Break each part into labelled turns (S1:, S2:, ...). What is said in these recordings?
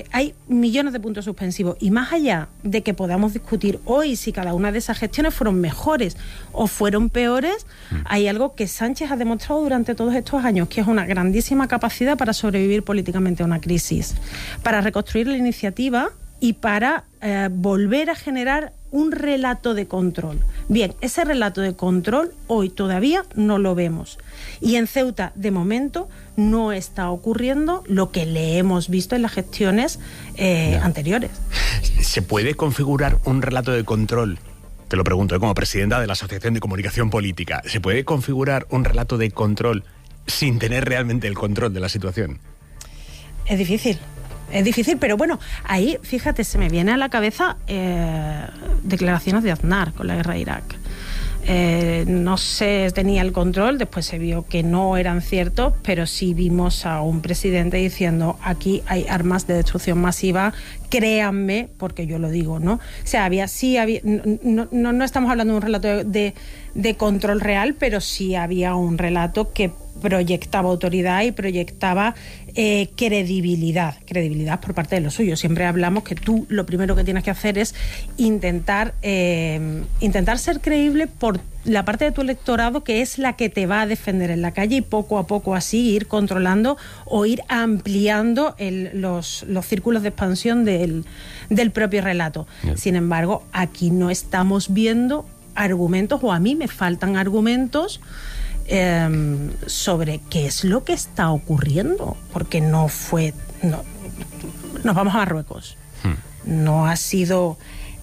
S1: hay millones de puntos suspensivos, y más allá de que podamos discutir hoy si cada una de esas gestiones fueron mejores o fueron peores, hay algo que Sánchez ha demostrado durante todos estos años, que es una grandísima capacidad para sobrevivir políticamente a una crisis, para reconstruir la iniciativa y para volver a generar un relato de control. Bien, ese relato de control hoy todavía no lo vemos. Y en Ceuta, de momento, no está ocurriendo lo que le hemos visto en las gestiones anteriores.
S2: ¿Se puede configurar un relato de control? Te lo pregunto, como presidenta de la Asociación de Comunicación Política. ¿Se puede configurar un relato de control sin tener realmente el control de la situación?
S1: Es difícil. Es difícil, pero bueno, ahí, fíjate, se me viene a la cabeza declaraciones de Aznar con la guerra de Irak. No se tenía el control, después se vio que no eran ciertos, pero sí vimos a un presidente diciendo: aquí hay armas de destrucción masiva, créanme, porque yo lo digo, ¿no? O sea, no estamos hablando de un relato de control real, pero sí había un relato que proyectaba autoridad y proyectaba credibilidad por parte de los suyos. Siempre hablamos que tú lo primero que tienes que hacer es intentar ser creíble por la parte de tu electorado, que es la que te va a defender en la calle, y poco a poco así ir controlando o ir ampliando los círculos de expansión del propio relato. Bien. Sin embargo, aquí no estamos viendo argumentos, o a mí me faltan argumentos sobre qué es lo que está ocurriendo, porque nos vamos a Marruecos. No ha sido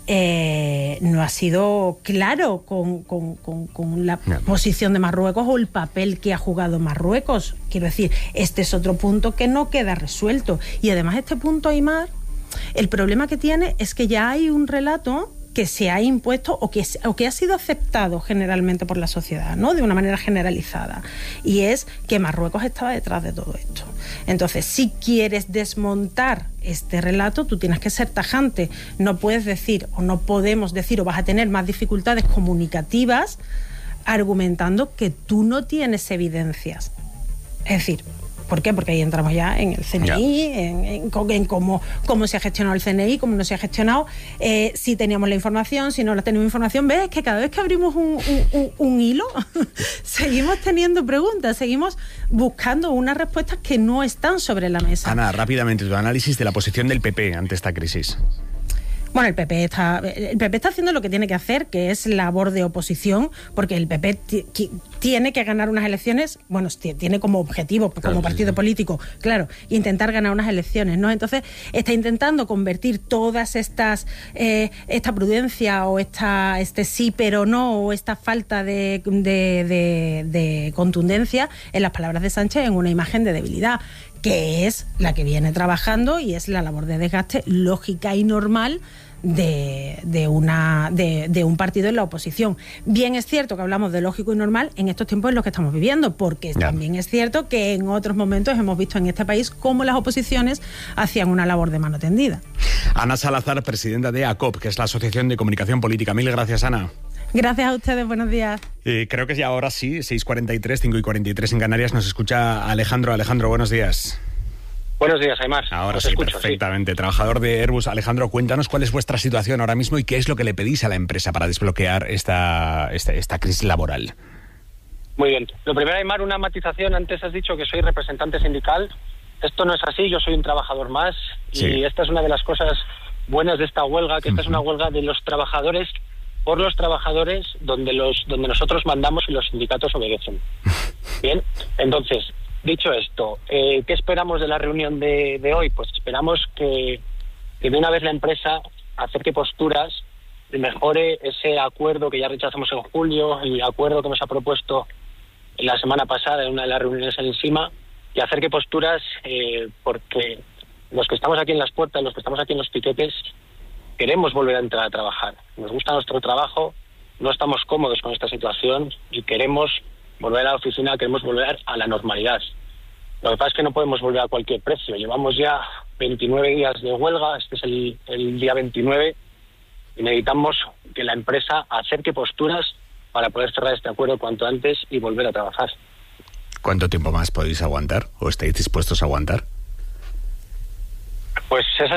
S1: claro con la posición de Marruecos o el papel que ha jugado Marruecos. Quiero decir, este es otro punto que no queda resuelto. Y además este punto, Aimar, el problema que tiene es que ya hay un relato que se ha impuesto o que ha sido aceptado generalmente por la sociedad, ¿no? De una manera generalizada. Y es que Marruecos estaba detrás de todo esto. Entonces, si quieres desmontar este relato, tú tienes que ser tajante. No puedes decir, o no podemos decir, o vas a tener más dificultades comunicativas argumentando que tú no tienes evidencias. Es decir, ¿por qué? Porque ahí entramos ya en el CNI, en cómo se ha gestionado el CNI, cómo no se ha gestionado, si teníamos la información, si no la tenemos información. ¿Ves? Que cada vez que abrimos un hilo, seguimos teniendo preguntas, seguimos buscando unas respuestas que no están sobre la mesa.
S2: Ana, rápidamente, tu análisis de la posición del PP ante esta crisis.
S1: Bueno, el PP está haciendo lo que tiene que hacer, que es labor de oposición, porque el PP tiene que ganar unas elecciones, bueno, tiene como objetivo, como partido político, claro, intentar ganar unas elecciones, ¿no? Entonces está intentando convertir todas esta prudencia o este sí pero no, o esta falta de contundencia en las palabras de Sánchez en una imagen de debilidad, que es la que viene trabajando y es la labor de desgaste lógica y normal de un partido en la oposición. Bien es cierto que hablamos de lógico y normal en estos tiempos en los que estamos viviendo, porque también es cierto que en otros momentos hemos visto en este país cómo las oposiciones hacían una labor de mano tendida.
S2: Ana Salazar, presidenta de ACOP, que es la Asociación de Comunicación Política. Mil gracias, Ana.
S1: Gracias a ustedes, buenos días.
S2: Creo que ya ahora sí, 6:43, 5:43 en Canarias, nos escucha Alejandro. Alejandro, buenos días.
S3: Buenos días, Aimar.
S2: Ahora sí, escucho, perfectamente. Sí. Trabajador de Airbus. Alejandro, cuéntanos cuál es vuestra situación ahora mismo y qué es lo que le pedís a la empresa para desbloquear esta crisis laboral.
S3: Muy bien. Lo primero, Aimar, una matización. Antes has dicho que soy representante sindical. Esto no es así, yo soy un trabajador más. Sí. Y esta es una de las cosas buenas de esta huelga, que esta es una huelga de los trabajadores por los trabajadores, donde nosotros mandamos y los sindicatos obedecen. Bien, entonces, dicho esto, ¿qué esperamos de la reunión de hoy? Pues esperamos que de una vez la empresa acerque posturas y mejore ese acuerdo que ya rechazamos en julio, el acuerdo que nos ha propuesto la semana pasada en una de las reuniones encima, y acerque posturas porque los que estamos aquí en las puertas, los que estamos aquí en los piquetes, queremos volver a entrar a trabajar. Nos gusta nuestro trabajo, no estamos cómodos con esta situación y queremos volver a la oficina, queremos volver a la normalidad. Lo que pasa es que no podemos volver a cualquier precio. Llevamos ya 29 días de huelga, este es el día 29, y necesitamos que la empresa acerque posturas para poder cerrar este acuerdo cuanto antes y volver a trabajar.
S2: ¿Cuánto tiempo más podéis aguantar o estáis dispuestos a aguantar?
S3: Pues esa